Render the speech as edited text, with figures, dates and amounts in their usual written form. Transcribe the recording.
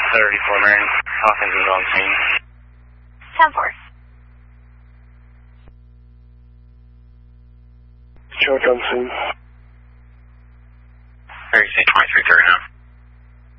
34 Marion. Hawkins is on scene. 10-4. Choke on scene. 36, 23, 39.